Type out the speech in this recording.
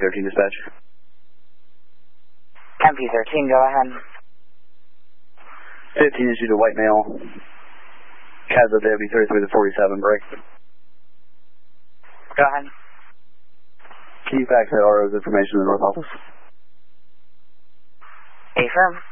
MP13 dispatch. MP13, go ahead. 15 issued to white male. Cats of W33 to 47, break. Go ahead. Can you fax that RO's information to the North office? Affirm.